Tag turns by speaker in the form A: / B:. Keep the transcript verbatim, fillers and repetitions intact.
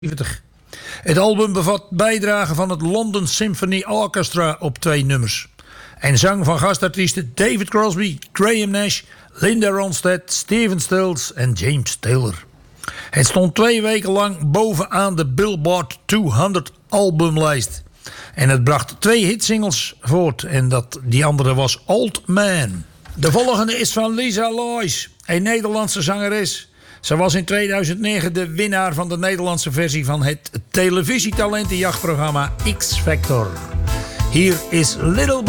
A: Het album bevat bijdragen van het London Symphony Orchestra op twee nummers. En zang van gastartiesten David Crosby, Graham Nash, Linda Ronstadt, Stephen Stills en James Taylor. Het stond twee weken lang bovenaan de Billboard tweehonderd albumlijst. En het bracht twee hitsingles voort. En dat, die andere was Old Man. De volgende is van Lisa Loys, een Nederlandse zangeres. Ze was in tweeduizend negen de winnaar van de Nederlandse versie van het televisietalentenjachtprogramma X Factor. Hier is Little